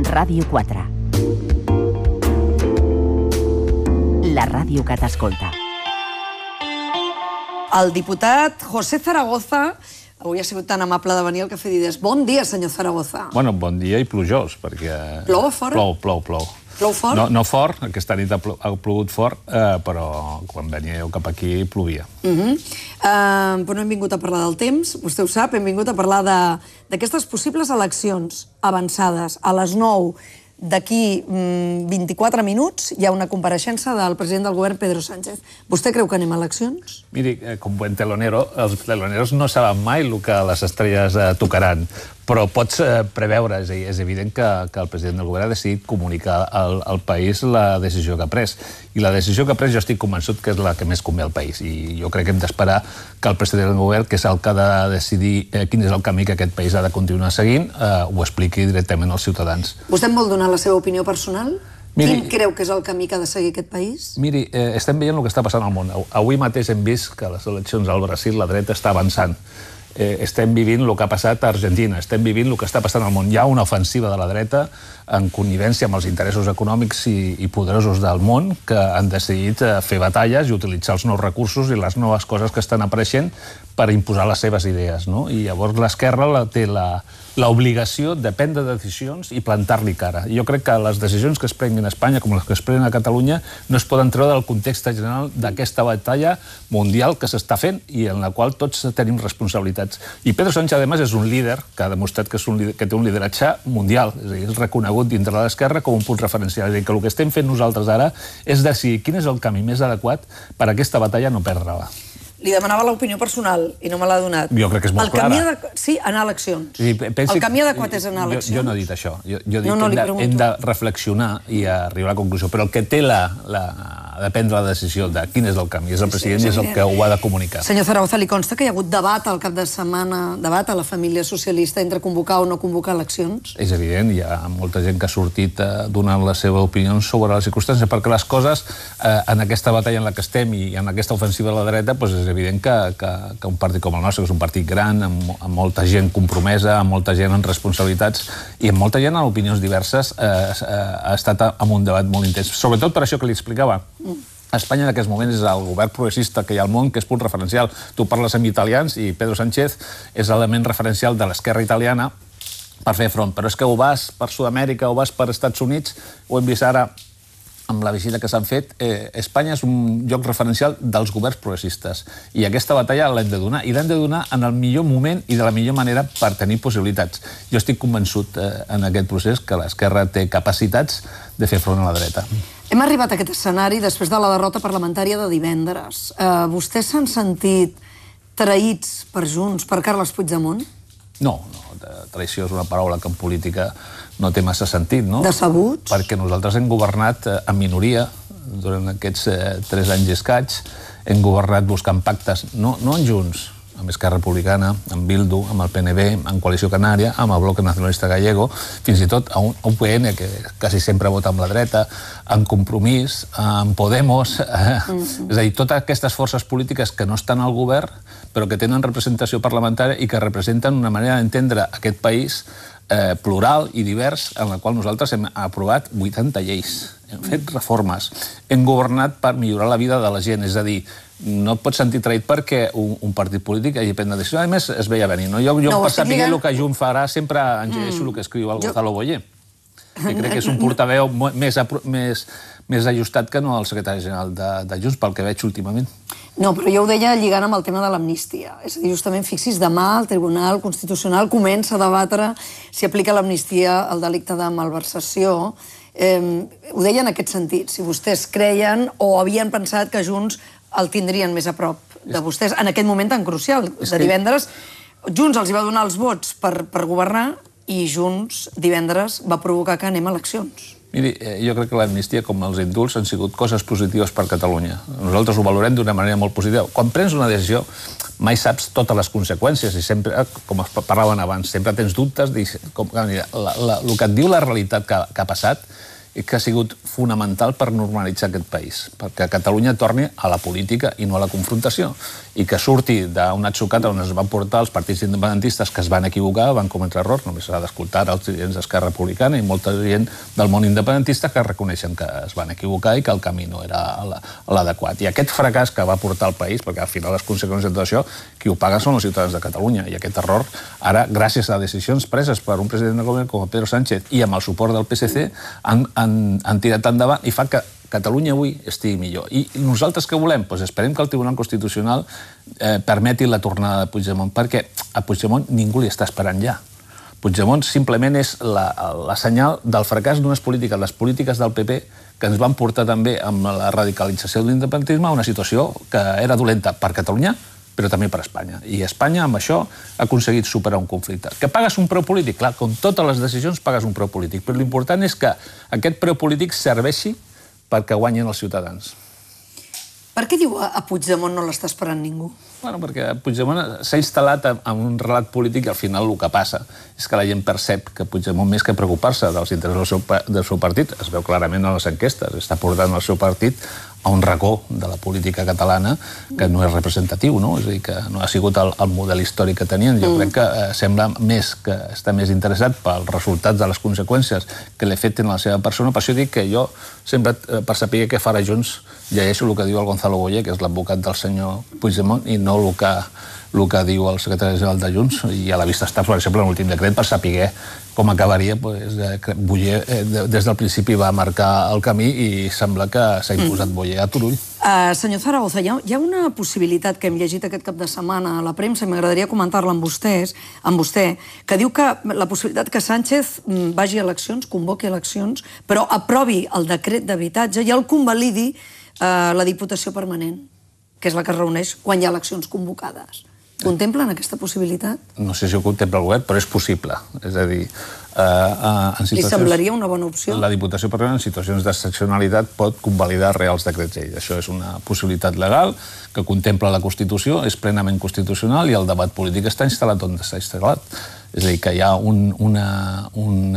Ràdio 4. La ràdio que t'escolta. El diputat José Zaragoza avui ha sigut tan amable de venir al Cafè d'Idees. Bon dia, senyor Zaragoza. Bueno, bon dia i plujós, perquè... Plou a fora? Plou. Plou fort? No fort, aquesta nit ha plogut fort, però quan veníeu cap aquí plovia. Però no hem vingut a parlar del temps, vostè ho sap, hem vingut a parlar d'aquestes possibles eleccions avançades. A les 9, d'aquí 24 minuts, hi ha una compareixença del president del govern, Pedro Sánchez. Vostè creu que anem a eleccions? Miri, com buen telonero, els teloneros no saben mai el que les estrelles tocaran, però pots preveure, és evident que el president del govern ha decidit comunicar al país la decisió que ha pres. I la decisió que ha pres jo estic convençut que és la que més convé al país. I jo crec que hem d'esperar que el president del govern, que és el que ha de decidir quin és el camí que aquest país ha de continuar seguint, ho expliqui directament als ciutadans. Vostè em vol donar la seva opinió personal? Quin creu que és el camí que ha de seguir aquest país? Miri, estem veient el que està passant al món. Avui mateix hem vist que a les eleccions al Brasil la dreta està avançant. Estem vivint el que ha passat a Argentina, estem vivint el que està passant al món. Hi ha una ofensiva de la dreta en connivència amb els interessos econòmics i poderosos del món que han decidit fer batalles i utilitzar els nous recursos i les noves coses que estan apareixent per imposar les seves idees, no? I llavors l'esquerra té l'obligació de prendre decisions i plantar-li cara. Jo crec que les decisions que es prenguin a Espanya, com les que es prenen a Catalunya, no es poden treure del context general d'aquesta batalla mundial que s'està fent i en la qual tots tenim responsabilitats. I Pedro Sánchez, a més, és un líder que ha demostrat que té un lideratge mundial, és a dir, és reconegut dintre de l'esquerra com un punt referencial. És a dir, que el que estem fent nosaltres ara és decidir quin és el camí més adequat per a aquesta batalla no perdre-la. Li demanava l'opinió personal i no me l'ha donat. Jo crec que és molt clara. Sí, anar a eleccions. El camí adequat és anar a eleccions. Jo no he dit això. Jo he dit que hem de reflexionar i arribar a la conclusió. Però el que té de prendre la decisió de quin és el camí és el president i és el que ho ha de comunicar. Senyor Zaragoza, li consta que hi ha hagut debat al cap de setmana, debat a la família socialista entre convocar o no convocar eleccions? És evident, hi ha molta gent que ha sortit donant la seva opinió sobre les circumstàncies, perquè les coses en aquesta batalla en la que estem i en aquesta ofensiva de la dreta és evident que un partit com el nostre, que és un partit gran, amb molta gent compromesa, amb molta gent en responsabilitats i amb molta gent en opinions diverses, ha estat en un debat molt intens. Sobretot per això que li explicava. Espanya en aquests moments és el govern progressista que hi ha al món, que és punt referencial. Tu parles amb italians i Pedro Sánchez és l'element referencial de l'esquerra italiana per fer front. Però és que ho vas per Sud-amèrica, ho vas per Estats Units, ho hem vist ara amb la visita que s'han fet. Espanya és un lloc referencial dels governs progressistes i aquesta batalla l'hem de donar, i l'hem de donar en el millor moment i de la millor manera per tenir possibilitats. Jo estic convençut en aquest procés que l'esquerra té capacitats de fer front a la dreta. Hem arribat a aquest escenari després de la derrota parlamentària de divendres. Vostès s'han sentit traïts per Junts, per Carles Puigdemont? No, traïció és una paraula que en política no té massa sentit, no? Decebuts? Perquè nosaltres hem governat en minoria durant aquests 3 anys i escaig, hem governat buscant pactes, no en Junts, amb Esquerra Republicana, amb Bildu, amb el PNB, amb Coalició Canària, amb el Bloc Nacionalista Gallego, fins i tot a un UPN, que quasi sempre vota amb la dreta, amb Compromís, amb Podemos. És a dir, totes aquestes forces polítiques que no estan al govern, però que tenen representació parlamentària i que representen una manera d'entendre aquest país plural i divers, en la qual nosaltres hem aprovat 80 lleis, hem fet reformes, hem governat per millorar la vida de la gent, és a dir, no et pots sentir traït perquè un partit polític hagi pres una decisió. A més, es veia venir. Jo per saber el que Junts farà sempre engineixo el que escriu el Gonzalo Boyer, que crec que és un portaveu més ajustat que no el secretari general de Junts, pel que veig últimament. No, però jo ho deia lligant amb el tema de l'amnistia. És a dir, justament, fixis, demà el Tribunal Constitucional comença a debatre si aplica l'amnistia al delicte de malversació. Ho deia en aquest sentit, si vostès creien o havien pensat que Junts el tindrien més a prop de vostès en aquest moment tan crucial. De divendres, Junts els va donar els vots per governar i Junts divendres va provocar que anem a eleccions. Miri, jo crec que l'amnistia, com els indults, han sigut coses positives per Catalunya. Nosaltres ho valorem d'una manera molt positiva. Quan prens una decisió, mai saps totes les conseqüències i sempre, com parlaven abans, sempre tens dubtes. El que et diu la realitat que ha passat que ha sigut fonamental per normalitzar aquest país, perquè Catalunya torni a la política i no a la confrontació. i que surti d'un atzucat on es van portar els partits independentistes que es van equivocar, van cometre errors, només s'ha d'escoltar els dirigents d'Esquerra Republicana i molta gent del món independentista que reconeixen que es van equivocar i que el camí no era l'adequat. I aquest fracàs que va portar el país, perquè al final les conseqüències de tot això, qui ho paga són els ciutadans de Catalunya, i aquest error, ara, gràcies a decisions preses per un president del govern com Pedro Sánchez i amb el suport del PSC, han tirat endavant i fa que Catalunya avui estigui millor. I nosaltres què volem? Doncs esperem que el Tribunal Constitucional permeti la tornada de Puigdemont, perquè a Puigdemont ningú li està esperant ja. Puigdemont simplement és la senyal del fracàs d'unes polítiques, les polítiques del PP, que ens van portar també amb la radicalització de l'independentisme a una situació que era dolenta per Catalunya, però també per Espanya. I Espanya, amb això, ha aconseguit superar un conflicte. Que pagues un preu polític? Clar, com totes les decisions, pagues un preu polític. Però l'important és que aquest preu polític serveixi perquè guanyin els ciutadans. Per què diu a Puigdemont no l'està esperant ningú? Bueno, perquè Puigdemont s'ha instal·lat en un relat polític i al final el que passa és que la gent percep que Puigdemont, més que preocupar-se dels interessos del seu partit, es veu clarament a les enquestes, està portant el seu partit a un racó de la política catalana que no és representatiu, no? És a dir, que no ha sigut el model històric que tenien. Jo crec que sembla més que està més interessat pels resultats de les conseqüències que l'efecten a la seva persona. Per això dic que jo sempre, per saber què farà Junts, llegeixo el que diu el Gonzalo Boye, que és l'advocat del senyor Puigdemont, i no el que diu el secretari general de Junts, i a la vista està, per exemple, l'últim decret per saber com acabaria. Boye des del principi va marcar el camí i sembla que s'ha imposat Boye a Turull. Senyor Zaragoza, hi ha una possibilitat que hem llegit aquest cap de setmana a la premsa i m'agradaria comentar-la amb vostè, que diu que la possibilitat que Sánchez vagi a eleccions, convoqui eleccions, però aprovi el decret d'habitatge i el convalidi la Diputació Permanent, que és la que es reuneix quan hi ha eleccions convocades. Contemplen aquesta possibilitat? No sé si ho contempla el govern, però és possible. És a dir, li semblaria una bona opció? La Diputació Permanent, en situacions d'excepcionalitat, pot convalidar reals decrets llei. Això és una possibilitat legal que contempla la Constitució, és plenament constitucional i el debat polític està instal·lat on està instal·lat. És a dir, que hi ha una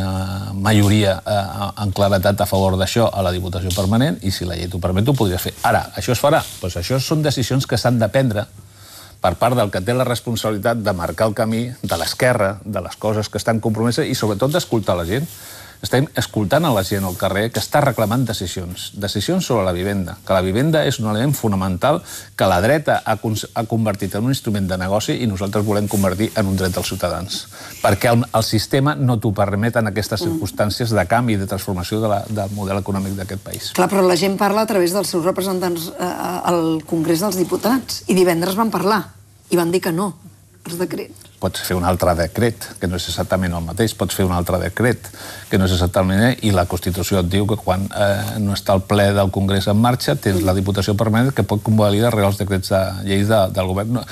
majoria en claretat a favor d'això a la Diputació Permanent i si la llei t'ho permet ho podria fer. Ara, això es farà? Doncs això són decisions que s'han de prendre per part del que té la responsabilitat de marcar el camí de l'esquerra, de les coses que estan compromeses i sobretot d'escoltar la gent. Estem escoltant a la gent al carrer que està reclamant decisions sobre la vivenda, que la vivenda és un element fonamental que la dreta ha convertit en un instrument de negoci i nosaltres volem convertir en un dret dels ciutadans. Perquè el sistema no t'ho permet en aquestes circumstàncies de canvi i de transformació del model econòmic d'aquest país. Clar, però la gent parla a través dels seus representants al Congrés dels Diputats i divendres van parlar i van dir que no, els decrets. Pots fer un altre decret, que no és exactament el mateix, pots fer un altre decret, que no és exactament i la Constitució et diu que quan no està el ple del Congrés en marxa, tens la Diputació Permanent que pot convalidar reals decrets de lleis del govern.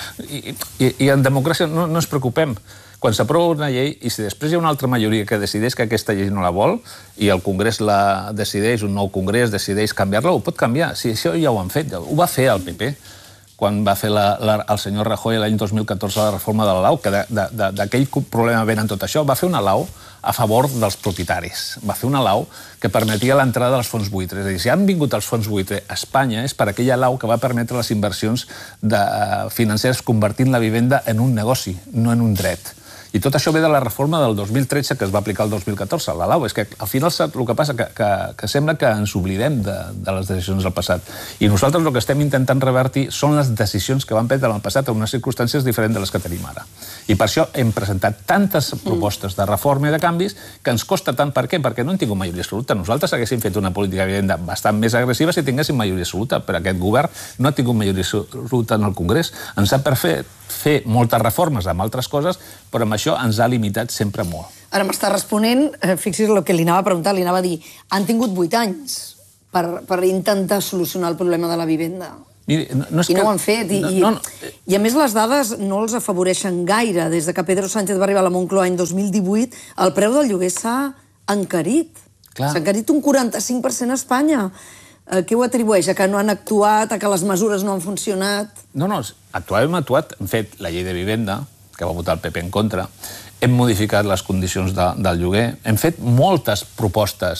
I en democràcia no ens preocupem. Quan s'aprova una llei i si després hi ha una altra majoria que decideix que aquesta llei no la vol i el Congrés la decideix, un nou Congrés decideix canviar-la, ho pot canviar. Si això ja ho han fet, ho va fer el PP quan va fer el senyor Rajoy l'any 2014 la reforma de la LAU, que d'aquell problema venen tot això, va fer una LAU a favor dels propietaris. Va fer una LAU que permetia l'entrada dels fons buitres. És a dir, si han vingut els fons buitres a Espanya és per aquella LAU que va permetre les inversions financeres convertint la vivenda en un negoci, no en un dret. I tot això ve de la reforma del 2013 que es va aplicar el 2014, la LAU. És que al final el que passa que sembla que ens oblidem de les decisions del passat. I nosaltres el que estem intentant revertir són les decisions que van prendre en el passat en unes circumstàncies diferents de les que tenim ara. I per això hem presentat tantes propostes de reforma i de canvis que ens costa tant. Per què? Perquè no hem tingut majoria absoluta. Nosaltres haguéssim fet una política de vivenda bastant més agressiva si tinguéssim majoria absoluta, però aquest govern no ha tingut majoria absoluta en el Congrés. Ens ha fet fer moltes reformes amb altres coses, però amb això ens ha limitat sempre molt. Ara m'està responent, fixi's el que li anava a preguntar, li anava a dir, han tingut 8 anys per intentar solucionar el problema de la vivenda. I no ho han fet. I a més les dades no els afavoreixen gaire. Des que Pedro Sánchez va arribar a la Moncloa l'any 2018, el preu del lloguer s'ha encarit. S'ha encarit un 45% a Espanya. Què ho atribueix? A que no han actuat, a que les mesures no han funcionat? No, hem actuat, hem fet la llei de vivenda, que va votar el PP en contra, hem modificat les condicions del lloguer, hem fet moltes propostes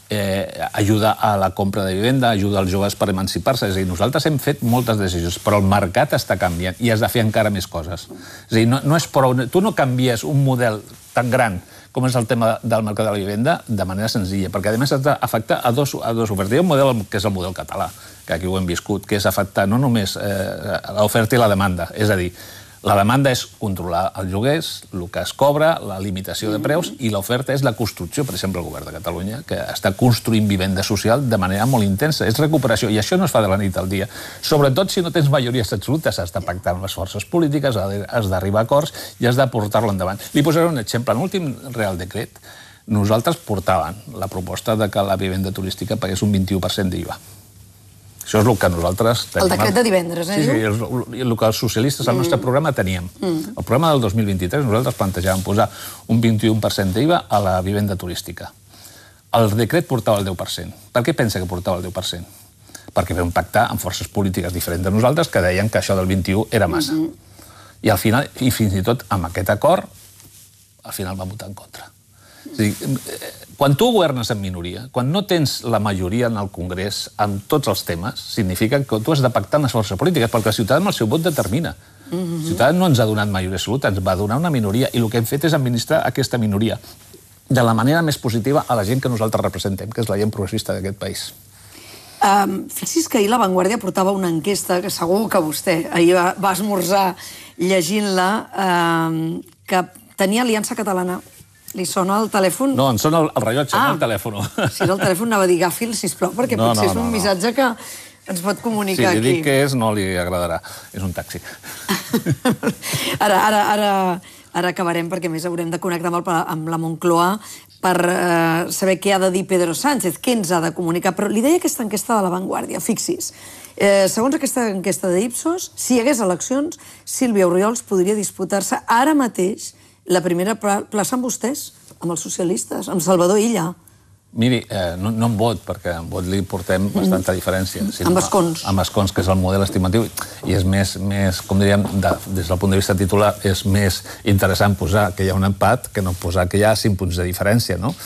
ajuda a la compra de vivenda, ajuda als joves per emancipar-se. És a dir, nosaltres hem fet moltes decisions, però el mercat està canviant i has de fer encara més coses. És a dir, no és prou... Tu no canvies un model tan gran com és el tema del mercat de la vivenda de manera senzilla, perquè a més has d'afectar a dos ofertes. Hi ha un model que és el model català, que aquí ho hem viscut, que és afectar no només l'oferta i la demanda, és a dir, la demanda és controlar els lloguers, el que es cobra, la limitació de preus, i l'oferta és la construcció. Per exemple, el govern de Catalunya, que està construint vivenda social de manera molt intensa. És recuperació, i això no es fa de la nit al dia. Sobretot si no tens majories absolutes, has de pactar amb les forces polítiques, has d'arribar a acords i has de portar-lo endavant. Li posaré un exemple. En l'últim Real Decret, nosaltres portàvem la proposta de que la vivenda turística pagués un 21% d'IVA. Això és el que nosaltres tenim. El decret de divendres, Sí, el que els socialistes al nostre programa teníem. El programa del 2023 nosaltres plantejàvem posar un 21% d'IVA a la vivenda turística. El decret portava el 10%. Per què pensa que portava el 10%? Perquè vam pactar amb forces polítiques diferents de nosaltres que deien que això del 21 era massa. I al final, i fins i tot amb aquest acord, al final va votar en contra. És a dir, quan tu governes en minoria, quan no tens la majoria en el Congrés amb tots els temes, significa que tu has de pactar amb les forces polítiques, perquè el ciutadà amb el seu vot determina. El ciutadà no ens ha donat majoria absoluta, ens va donar una minoria, i el que hem fet és administrar aquesta minoria de la manera més positiva a la gent que nosaltres representem, que és la gent progressista d'aquest país. Fixi's que ahir La Vanguardia portava una enquesta, que segur que vostè ahir va esmorzar llegint-la, que tenia Aliança Catalana. Li sona el telèfon? No, em sona el rellotge, no el telèfon. Si era el telèfon, anava a dir agafi'l, sisplau, perquè potser és un missatge que ens pot comunicar aquí. Si li dic què és, no li agradarà. És un taxi. Ara acabarem, perquè més haurem de connectar amb la Moncloa per saber què ha de dir Pedro Sánchez, què ens ha de comunicar. Però li deia aquesta enquesta de La Vanguardia, fixi's. Segons aquesta enquesta d'Ipsos, si hi hagués eleccions, Sílvia Orriols podria disputar-se ara mateix la primera plaça amb vostès, amb els socialistes, amb Salvador Illa. Miri, no en vot, perquè en vot li portem bastanta diferència. Amb escons. Amb escons, que és el model estimatiu, i és més, com diríem, des del punt de vista titular, és més interessant posar que hi ha un empat que no posar que hi ha 5 punts de diferència, no?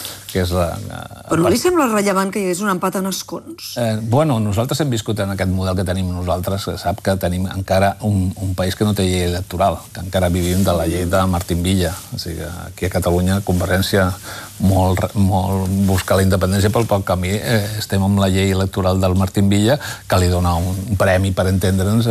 Però no li sembla rellevant que hi hagués un empat en escons? Bueno, nosaltres hem viscut en aquest model que tenim nosaltres, que sap que tenim encara un país que no té llei electoral, que encara vivim de la llei de Martín Villa. O sigui, aquí a Catalunya, Convergència molt buscar la independència, però pel camí estem amb la llei electoral del Martín Villa, que li dona un premi, per entendre'ns,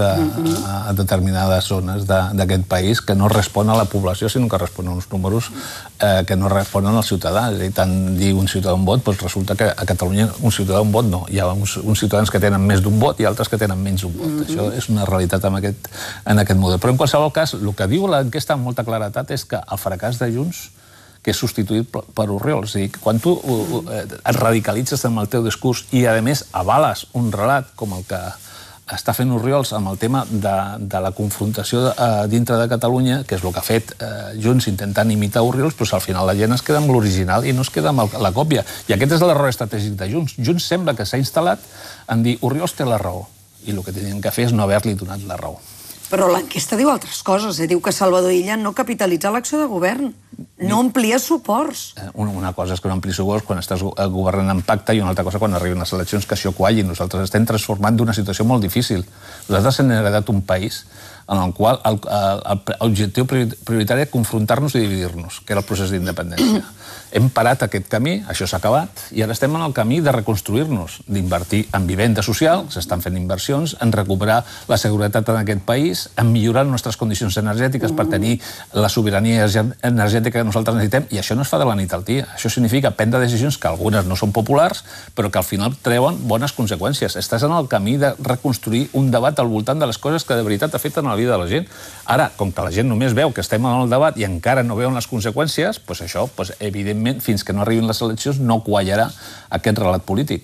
a determinades zones d'aquest país, que no respon a la població, sinó que respon a uns números que no responen al ciutadà. És a dir, tant dir un ciutadà un vot, doncs resulta que a Catalunya un ciutadà un vot no. Hi ha uns ciutadans que tenen més d'un vot i altres que tenen menys d'un vot. Això és una realitat en aquest model. Però en qualsevol cas, el que diu l'enquesta amb molta claretat és que el fracàs de Junts, que és substituït per Orriols. És a dir, quan tu et radicalitzes amb el teu discurs i, a més, avales un relat com el que està fent Orriols amb el tema de la confrontació dintre de Catalunya, que és el que ha fet Junts intentant imitar Orriols, però al final la gent es queda amb l'original i no es queda amb la còpia. I aquest és l'error estratègic de Junts. Junts sembla que s'ha instal·lat en dir Orriols té la raó, i el que tenien que fer és no haver-li donat la raó. Però l'enquesta diu altres coses. Diu que Salvador Illa no capitalitza l'acció de govern, no amplia suports. Una cosa és que no ampli suports quan estàs governant en pacte i una altra cosa quan arriben les eleccions que això quallin. Nosaltres estem transformant d'una situació molt difícil. Nosaltres hem heredat un país en el qual l'objectiu prioritari és confrontar-nos i dividir-nos, que era el procés d'independència. Hem parat aquest camí, això s'ha acabat, i ara estem en el camí de reconstruir-nos, d'invertir en vivenda social, s'estan fent inversions, en recuperar la seguretat en aquest país, en millorar les nostres condicions energètiques per tenir la sobirania energètica que nosaltres necessitem, i això no es fa de la nit al dia. Això significa prendre decisions que algunes no són populars, però que al final treuen bones conseqüències. Estàs en el camí de reconstruir un debat al voltant de les coses que de veritat afecten a la vida de la gent. Ara, com que la gent només veu que estem en el debat i encara no veuen les conseqüències, doncs això, evidentment, fins que no arribin les eleccions, no quallarà aquest relat polític.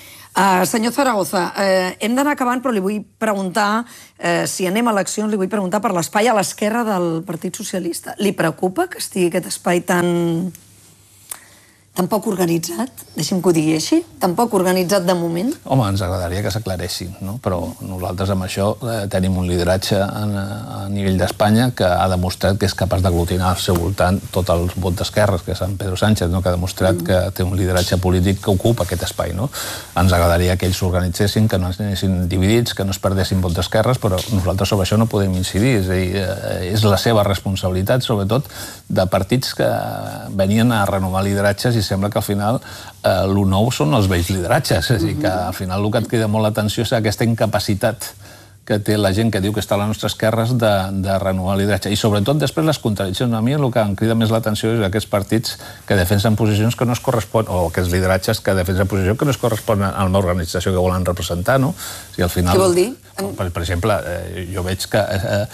Senyor Zaragoza, hem d'anar acabant, però li vull preguntar, si anem a eleccions, li vull preguntar per l'espai a l'esquerra del Partit Socialista. Li preocupa que estigui aquest espai tan tan poc organitzat, deixi'm que ho digui així, tan poc organitzat de moment? Home, ens agradaria que s'aclaressin, no? Però nosaltres amb això tenim un lideratge a nivell d'Espanya que ha demostrat que és capaç d'aglutinar al seu voltant tot el vot d'esquerres, que és en Pedro Sánchez, no? Que ha demostrat que té un lideratge polític que ocupa aquest espai, no? Ens agradaria que ells s'organitzessin, que no anessin dividits, que no es perdessin vot d'esquerres, però nosaltres sobre això no podem incidir. És a dir, és la seva responsabilitat, sobretot, de partits que venien a renovar lideratges i sembla que al final el nou són els vells lideratges. És a dir, que al final el que et crida molt l'atenció és aquesta incapacitat que té la gent que diu que està a les nostres esquerres de renovar el lideratge. I sobretot després les contradiccions. A mi el que em crida més l'atenció és aquests partits que defensen posicions que no es corresponen, o aquests lideratges que defensen posicions que no es corresponen a una organització que volen representar, no? Si al final... Què vol dir? Per exemple, jo veig que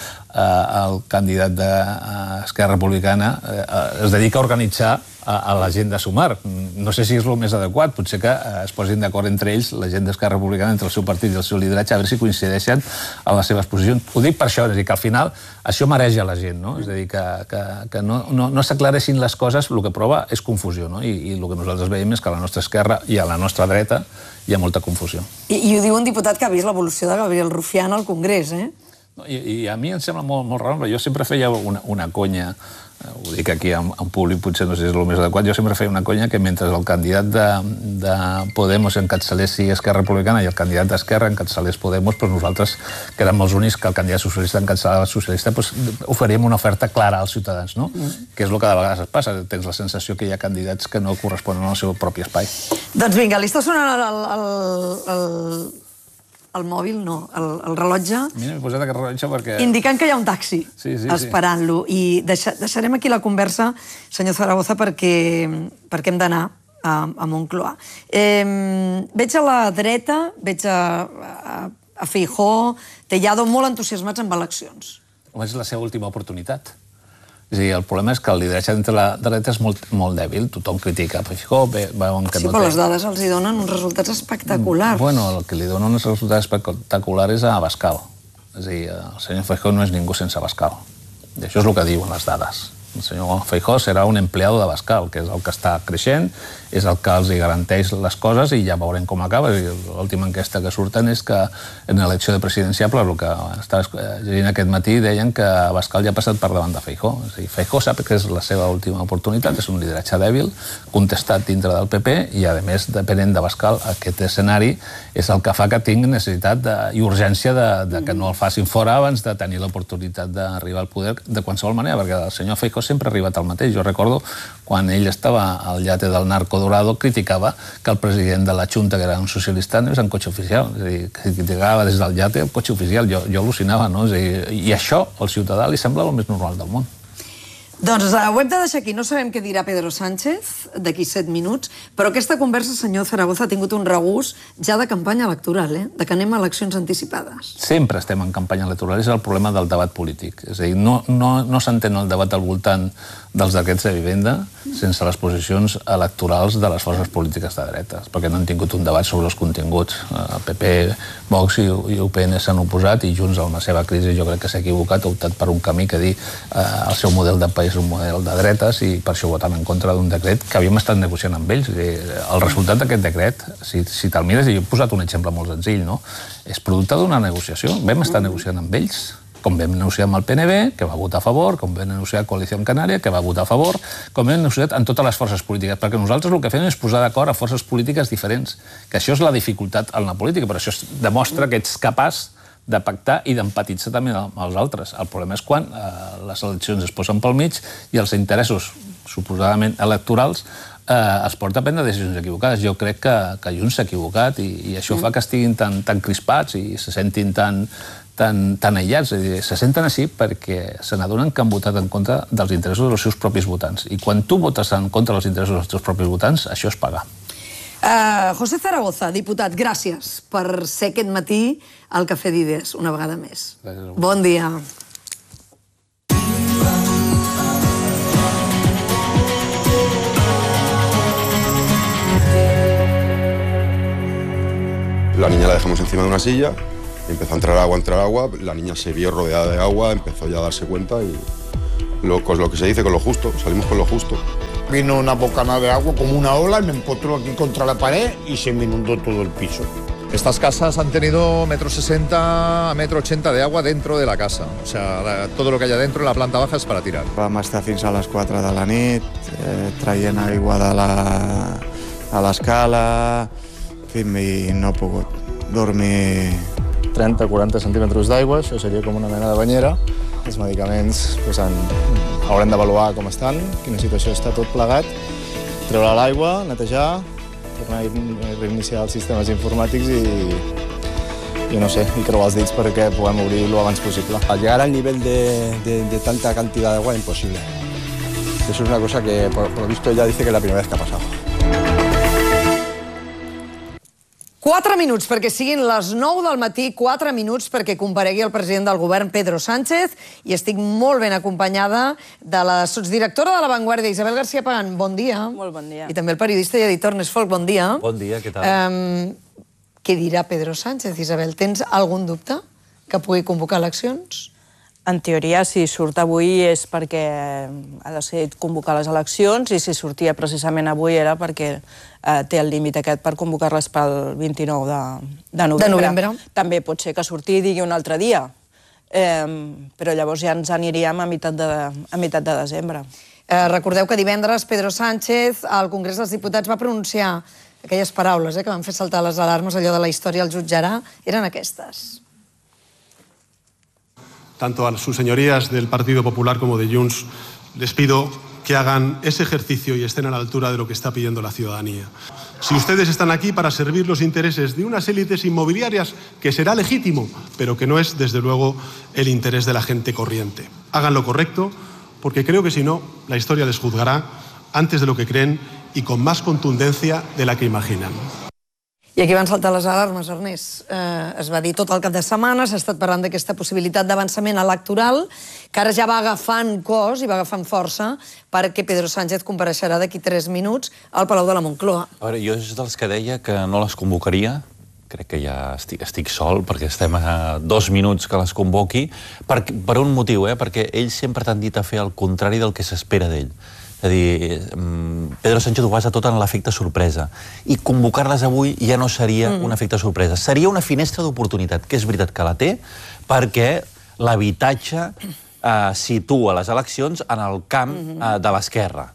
el candidat d'Esquerra Republicana es dedica a organitzar a la gent de Sumar. No sé si és el més adequat, potser que es posin d'acord entre ells, la gent d'Esquerra Republicana, entre el seu partit i el seu lideratge, a veure si coincideixen en les seves posicions. Ho dic per això, és a dir, que al final això mareja la gent, no? És a dir, que no s'aclareixin les coses, el que prova és confusió, no? I el que nosaltres veiem és que a la nostra esquerra i a la nostra dreta hi ha molta confusió. I ho diu un diputat que ha vist l'evolució de Gabriel Rufián al Congrés, eh? I a mi em sembla molt raro, però jo sempre feia una conya, ho dic aquí en públic, potser no sé si és el més adequat, jo sempre feia una conya que mentre el candidat de Podemos encapçalessi Esquerra Republicana i el candidat d'Esquerra encapçalés Podemos, però nosaltres, que érem els únics que el candidat socialista encapçalava el socialista, oferíem una oferta clara als ciutadans, no? Que és el que de vegades es passa, tens la sensació que hi ha candidats que no corresponen al seu propi espai. Doncs vinga, li està sonant el mòbil, no, el rellotge... Mira, m'he posat aquest rellotge perquè... Indicant que hi ha un taxi esperant-lo. I deixarem aquí la conversa, senyor Zaragoza, perquè hem d'anar a Moncloa. Veig a la dreta, veig a Feijóo, Tellado, molt entusiasmats amb eleccions. És la seva última oportunitat. És a dir, el problema és que el lideratge dintre la dreta és molt dèbil. Tothom critica Feijóo, veuen que no té... Sí, però les dades els hi donen uns resultats espectaculars. Bueno, el que li dona uns resultats espectaculars és a Abascal. És a dir, el senyor Feijóo no és ningú sense Abascal. I això és el que diuen les dades. El senyor Feijóo serà un empleado d'Abascal, que és el que està creixent, és el que els garanteix les coses i ja veurem com acaba. L'última enquesta que surten és que en l'elecció de presidenciable, el que estava llegint aquest matí, deien que Abascal ja ha passat per davant de Feijóo. És a dir, Feijóo sap que és la seva última oportunitat, és un lideratge dèbil, contestat dintre del PP i, a més, depenent d'Abascal, aquest escenari és el que fa que tingui necessitat i urgència de que no el facin fora abans de tenir l'oportunitat d'arribar al poder de qualsevol manera, perquè el senyor Feijóo sempre ha arribat al mateix. Jo recordo quan ell estava al yate del narco Dorado, criticava que el president de la Junta, que era un socialista, anés en cotxe oficial. És a dir, que criticava des del yate el cotxe oficial. Jo al·lucinava, no? És a dir, i això al ciutadà li sembla el més normal del món. Doncs ho hem de deixar aquí. No sabem què dirà Pedro Sánchez d'aquí 7 minuts, però aquesta conversa, senyor Zaragoza, ha tingut un regust ja de campanya electoral, de que anem a eleccions anticipades. Sempre estem en campanya electoral, és el problema del debat polític. És a dir, no s'entén el debat al voltant dels decrets de vivenda sense les posicions electorals de les forces polítiques de dretes, perquè no han tingut un debat sobre els continguts. El PP, Vox i UPN s'han oposat i Junts, amb la seva crisi, jo crec que s'ha equivocat, ha optat per un camí que dir el seu model de país és un model de dretes i per això votem en contra d'un decret que havíem estat negociant amb ells. El resultat d'aquest decret, si te'l mires, i jo he posat un exemple molt senzill, és producte d'una negociació. Vam estar negociant amb ells, com vam negociar amb el PNB, que va votar a favor, com vam negociar amb Coalició Canària, que va votar a favor, com hem negociat amb totes les forces polítiques, perquè nosaltres el que fem és posar d'acord a forces polítiques diferents, que això és la dificultat en la política, però això demostra que ets capaç de pactar i d'empatitzar també amb els altres. El problema és quan les eleccions es posen pel mig i els interessos, suposadament electorals, es porta a prendre decisions equivocades. Jo crec que Junts s'ha equivocat i això fa que estiguin tan crispats i se sentin tan aïllats. Se senten així perquè se n'adonen que han votat en contra dels interessos dels seus propis votants. I quan tu votes en contra dels interessos dels teus propis votants, això és pagar. José Zaragoza, diputat, gràcies per ser aquest matí al Cafè d'Idees, una vegada més. Bon dia. La niña la dejamos encima de una silla, empezó a entrar agua, la niña se vio rodeada de agua, empezó ya a darse cuenta y con lo que se dice, con lo justo, salimos con lo justo. Vino una bocanada de agua como una ola y me encontró aquí contra la pared y se me inundó todo el piso. Estas casas han tenido 1,60 m a 1,80 m de agua dentro de la casa. O sea, todo lo que haya dentro en la planta baja es para tirar. Vam estar fins a les 4 de la nit, traient aigua de l'escala, en fi, i no he pogut dormir. 30-40 centímetres d'aigua, això seria com una mena de banyera. Els medicaments haurem d'avaluar com estan, quina situació està tot plegat, treure l'aigua, netejar, tornar a reiniciar els sistemes informàtics i no sé, i creuar els dits perquè puguem obrir lo abans possible. Al llegar al nivel de tanta cantidad de agua, imposible. Eso es una cosa que, por lo visto, ella dice que es la primera vez que ha pasado. 4 minuts perquè siguin les 9 del matí, 4 minuts perquè comparegui el president del govern, Pedro Sánchez, i estic molt ben acompanyada de la sotsdirectora de La Vanguardia, Isabel García Pagán. Bon dia. Molt bon dia. I també el periodista i editor Ernest Folk. Bon dia. Bon dia, què tal? Què dirà Pedro Sánchez, Isabel? Tens algun dubte que pugui convocar eleccions? En teoria, si surt avui és perquè ha decidit convocar les eleccions i si sortia precisament avui era perquè té el límit aquest per convocar-les pel 29 de novembre. També pot ser que surti i digui un altre dia, però llavors ja ens aniríem a meitat de desembre. Recordeu que divendres Pedro Sánchez al Congrés dels Diputats va pronunciar aquelles paraules que van fer saltar les alarmes, allò de la història el jutjarà, eren aquestes. Tanto a sus señorías del Partido Popular como de Junts, les pido que hagan ese ejercicio y estén a la altura de lo que está pidiendo la ciudadanía. Si ustedes están aquí para servir los intereses de unas élites inmobiliarias, que será legítimo, pero que no es, desde luego, el interés de la gente corriente. Hagan lo correcto, porque creo que si no, la historia les juzgará antes de lo que creen y con más contundencia de la que imaginan. I aquí van saltar les alarmes, Ernest. Es va dir tot el cap de setmana, s'ha estat parlant d'aquesta possibilitat d'avançament electoral, que ara ja va agafant cos i va agafant força perquè Pedro Sánchez compareixerà d'aquí 3 minuts al Palau de la Moncloa. A veure, jo és dels que deia que no les convocaria, crec que ja estic sol, perquè estem a 2 minuts que les convoqui, per un motiu, perquè ells sempre t'han dit a fer el contrari del que s'espera d'ell. És a dir, Pedro Sánchez ho basa tot en l'efecte sorpresa. I convocar-les avui ja no seria un efecte sorpresa. Seria una finestra d'oportunitat, que és veritat que la té, perquè l'habitatge situa les eleccions en el camp de l'esquerra.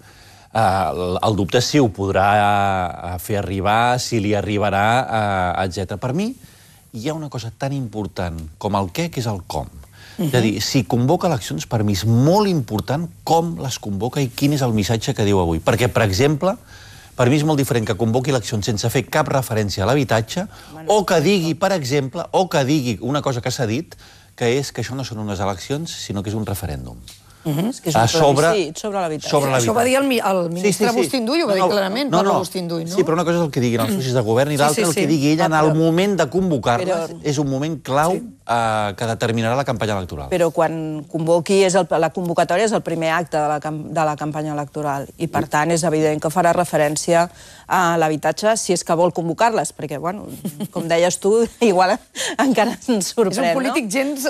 El dubte és si ho podrà fer arribar, si li arribarà, etc. Per mi, hi ha una cosa tan important com el què, que és el com. És a dir, si convoca eleccions, per mi és molt important com les convoca i quin és el missatge que diu avui. Perquè, per exemple, per mi és molt diferent que convoqui eleccions sense fer cap referència a l'habitatge o que digui, per exemple, o que digui una cosa que s'ha dit, que és que això no són unes eleccions, sinó que és un referèndum. És que és un plebiscit sobre l'habitatge. Això va dir el ministre Agustín Duy, ho va dir clarament, Pablo Agustín Duy, no? Sí, però una cosa és el que diguin els socis de govern i l'altra el que digui ell en el moment de convocar-les. És un moment clau que determinarà la campanya electoral. Però quan convoqui, la convocatòria és el primer acte de la campanya electoral i, per tant, és evident que farà referència a l'habitatge si és que vol convocar-les, perquè, bueno, com deies tu, igual encara ens sorprèn, no? És un polític gens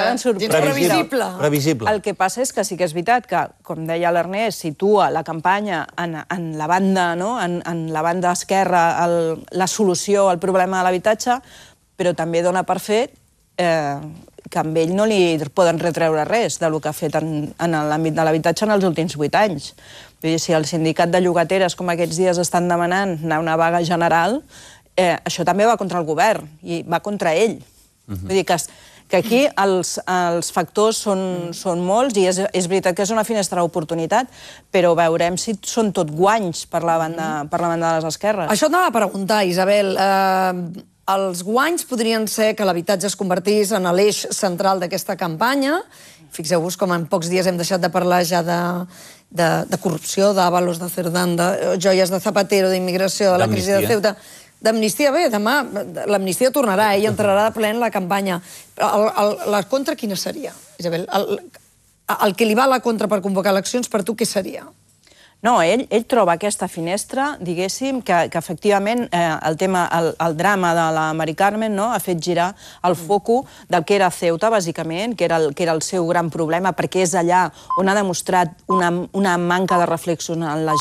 previsible. El que passa és que sí que és veritat que, com deia l'Ernest, situa la campanya en la banda, no?, en la banda esquerra, la solució al problema de l'habitatge, però també dona per fet que amb ell no li poden retreure res del que ha fet en l'àmbit de l'habitatge en els últims 8 anys. Vull dir, si el sindicat de llogateres, com aquests dies estan demanant anar a una vaga general, això també va contra el govern i va contra ell. Vull dir que aquí els factors són molts i és veritat que és una finestra d'oportunitat, però veurem si són tot guanys per la banda de les esquerres. Això t'anava a preguntar, Isabel. Els guanys podrien ser que l'habitatge es convertís en l'eix central d'aquesta campanya. Fixeu-vos com en pocs dies hem deixat de parlar ja de corrupció, d'Ábalos, de Cerdán, de joies de Zapatero, d'immigració, de la crisi de Ceuta. D'amnistia, bé, demà l'amnistia tornarà, ell entrarà de ple en la campanya. La contra quina seria, Isabel? El que li va a la contra per convocar eleccions, per tu què seria? No, ell troba aquesta finestra, diguéssim, que efectivament el drama de la Mari Carmen ha fet girar el foco del que era Ceuta, bàsicament, que era el seu gran problema, perquè és allà on ha demostrat una manca de reflexos en la